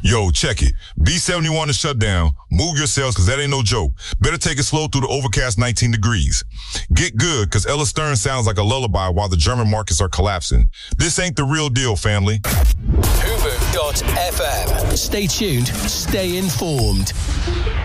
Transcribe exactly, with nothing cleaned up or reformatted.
Yo, check it. B seventy-one is shut down. Move yourselves, because that ain't no joke. Better take it slow through the overcast nineteen degrees. Get good, because Ella Stern sounds like a lullaby while the German markets are collapsing. This ain't the real deal, family. Hoover dot f m. Stay tuned, stay informed.